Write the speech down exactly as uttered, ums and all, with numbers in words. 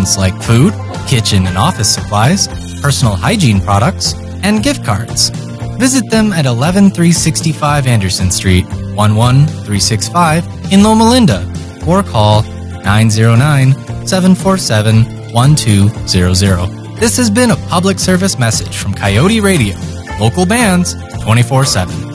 items like food, kitchen and office supplies, personal hygiene products, and gift cards. Visit them at eleven three sixty-five Anderson Street, one one three six five in Loma Linda, or call nine zero nine, seven four seven, one two zero zero. This has been a public service message from Coyote Radio, local bands twenty-four seven.